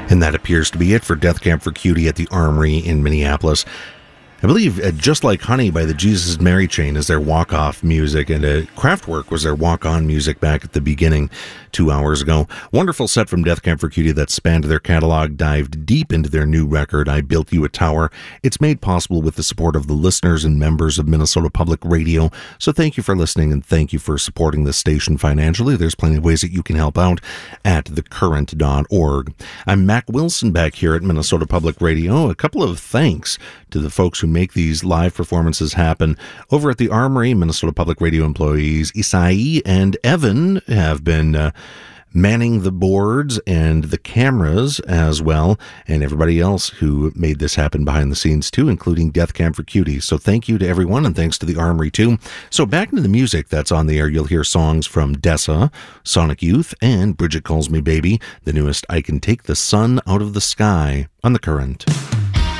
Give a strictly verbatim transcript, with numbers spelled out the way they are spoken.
And that appears to be it for Death Camp for Cutie at the Armory in Minneapolis. I believe uh, Just Like Honey by the Jesus and Mary Chain is their walk-off music, and uh, Kraftwerk was their walk-on music back at the beginning two hours ago. Wonderful set from Death Camp for Cutie that spanned their catalog, dived deep into their new record, I Built You a Tower. It's made possible with the support of the listeners and members of Minnesota Public Radio, so thank you for listening and thank you for supporting this station financially. There's plenty of ways that you can help out at the current dot org. I'm Mac Wilson back here at Minnesota Public Radio. A couple of thanks to the folks who make these live performances happen. Over at the Armory, Minnesota Public Radio employees Isai and Evan have been uh, manning the boards and the cameras as well, and everybody else who made this happen behind the scenes too, including Death Camp for Cutie. So thank you to everyone, and thanks to the Armory too. So back into the music that's on the air, you'll hear songs from Dessa, Sonic Youth, and Bridget Calls Me Baby, the newest I Can Take the Sun Out of the Sky on The Current.